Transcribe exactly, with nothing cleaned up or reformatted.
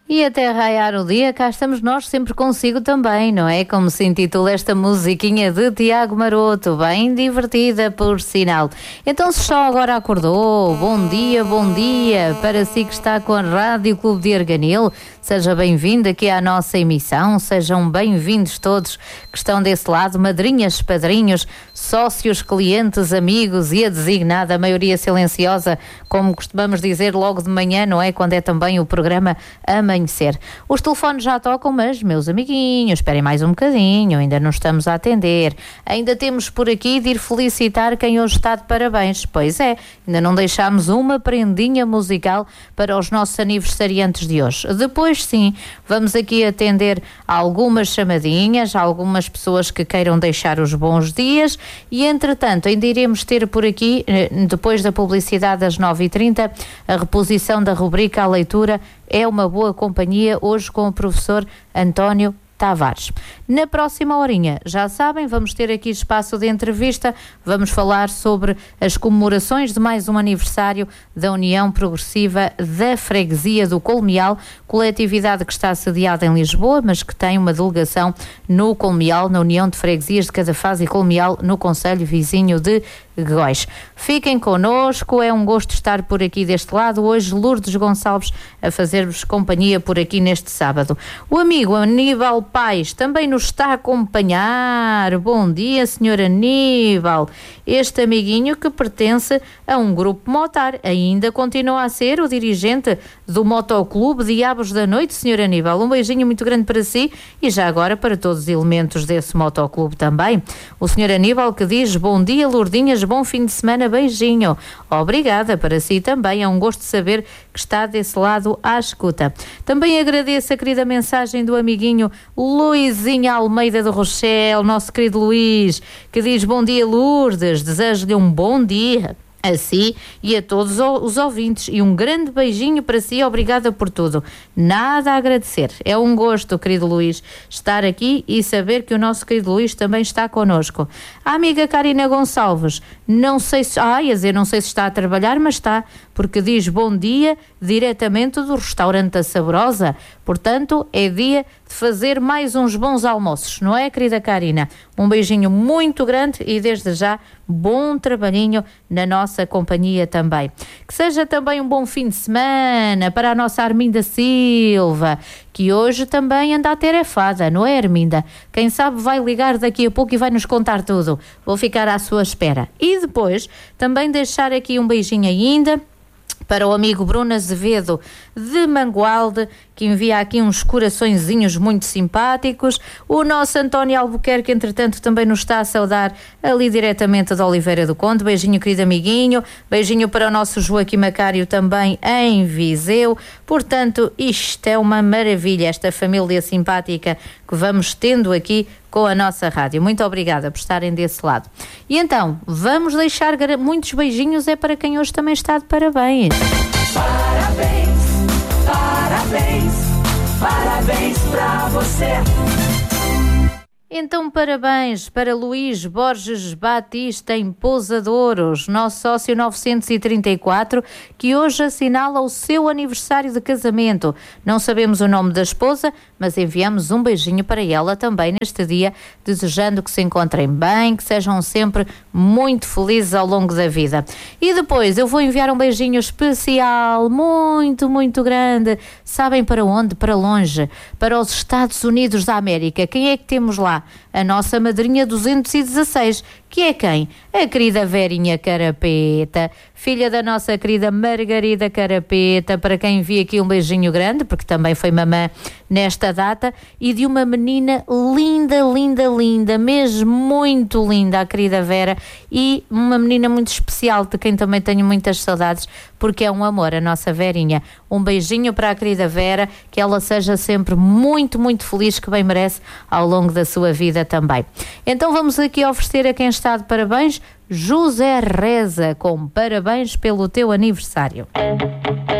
E até raiar o dia, cá estamos nós sempre consigo também, não é? Como se intitula esta musiquinha de Tiago Maroto, bem divertida por sinal. Então, se só agora acordou, bom dia, bom dia, para si que está com a Rádio Clube de Arganil, seja bem-vindo aqui à nossa emissão, sejam bem-vindos todos que estão desse lado, madrinhas, padrinhos, sócios, clientes, amigos e a designada maioria silenciosa, como costumamos dizer logo de manhã, não é? Quando é também o programa Amanhã. Os telefones já tocam, mas, meus amiguinhos, esperem mais um bocadinho, ainda não estamos a atender. Ainda temos por aqui de ir felicitar quem hoje está de parabéns. Pois é, ainda não deixámos uma prendinha musical para os nossos aniversariantes de hoje. Depois, sim, vamos aqui atender algumas chamadinhas, algumas pessoas que queiram deixar os bons dias e, entretanto, ainda iremos ter por aqui, depois da publicidade das nove e trinta, a reposição da rubrica à leitura É uma Boa Companhia, hoje com o professor António Tavares. Na próxima horinha, já sabem, vamos ter aqui espaço de entrevista, vamos falar sobre as comemorações de mais um aniversário da União Progressiva da Freguesia do Colmeal, coletividade que está sediada em Lisboa, mas que tem uma delegação no Colmeal, na União de Freguesias de Cadafaz e Colmeal, no concelho vizinho de Góis. Fiquem connosco, é um gosto estar por aqui deste lado. Hoje Lourdes Gonçalves a fazer-vos companhia por aqui neste sábado. O amigo Aníbal Paes também nos está a acompanhar. Bom dia, senhor Aníbal. Este amiguinho que pertence a um grupo motar, ainda continua a ser o dirigente do Motoclube Diabos da Noite, senhor Aníbal. Um beijinho muito grande para si e já agora para todos os elementos desse Motoclube também. O senhor Aníbal que diz: bom dia, Lourdinhas, bom fim de semana, beijinho. Obrigada, para si também, é um gosto de saber que está desse lado à escuta. Também agradeço a querida mensagem do amiguinho Luizinho Almeida do Rochelle, nosso querido Luís, que diz: bom dia, Lourdes, desejo-lhe um bom dia a si e a todos os ouvintes e um grande beijinho para si, obrigada por tudo. Nada a agradecer, é um gosto, querido Luís, estar aqui e saber que o nosso querido Luís também está connosco. A amiga Karina Gonçalves, não sei se, ah, ia dizer, não sei se está a trabalhar, mas está, porque diz bom dia diretamente do restaurante da Saborosa, portanto é dia de fazer mais uns bons almoços, não é, querida Karina? Um beijinho muito grande e desde já bom trabalhinho na nossa companhia também. Que seja também um bom fim de semana para a nossa Arminda Silva, que hoje também anda atarefada, não é, Arminda? Quem sabe vai ligar daqui a pouco e vai nos contar tudo. Vou ficar à sua espera. E depois também deixar aqui um beijinho ainda para o amigo Bruno Azevedo de Mangualde, que envia aqui uns coraçõezinhos muito simpáticos. O nosso António Albuquerque, entretanto, também nos está a saudar ali diretamente de Oliveira do Conde. Beijinho, querido amiguinho. Beijinho para o nosso Joaquim Macário também em Viseu. Portanto, isto é uma maravilha, esta família simpática que vamos tendo aqui com a nossa rádio. Muito obrigada por estarem desse lado. E então, vamos deixar muitos beijinhos, é para quem hoje também está de parabéns. Parabéns, parabéns, parabéns pra você. Então, parabéns para Luís Borges Batista em Pousadouros, nosso sócio novecentos e trinta e quatro, que hoje assinala o seu aniversário de casamento. Não sabemos o nome da esposa, mas enviamos um beijinho para ela também neste dia, desejando que se encontrem bem, que sejam sempre muito felizes ao longo da vida. E depois eu vou enviar um beijinho especial, muito, muito grande. Sabem para onde? Para longe, para os Estados Unidos da América. Quem é que temos lá? A nossa madrinha duzentos e dezasseis, que é quem? A querida Verinha Carapeta, filha da nossa querida Margarida Carapeta, para quem envia aqui um beijinho grande, porque também foi mamã nesta data, e de uma menina linda, linda, linda, mesmo muito linda, a querida Vera, e uma menina muito especial, de quem também tenho muitas saudades, porque é um amor, a nossa Verinha. Um beijinho para a querida Vera, que ela seja sempre muito, muito feliz, que bem merece ao longo da sua vida também. Então vamos aqui oferecer a quem está de parabéns, José Reza, com parabéns pelo teu aniversário.